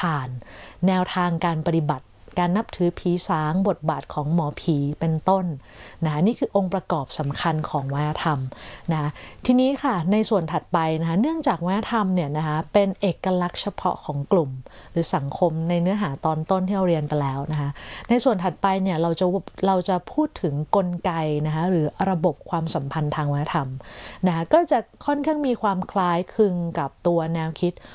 ผ่านแนวทางการปฏิบัติการนับถือผีสางบทบาทของหมอผีเป็นต้นนะนี่คือองค์ประกอบสำคัญของวัฒนธรรมนะทีนี้ค่ะในส่วนถัดไปนะคะเนื่องจากวัฒนธรรมเนี่ยนะคะเป็นเอกลักษณ์เฉพาะของกลุ่มหรือสังคมในเนื้อหาตอนต้นที่เราเรียนไปแล้วนะคะในส่วนถัดไปเนี่ยเราจะพูดถึงกลไกนะคะหรือระบบความสัมพันธ์ทางวัฒนธรรมนะคะก็จะค่อนข้างมีความคล้ายคลึงกับตัวแนวคิด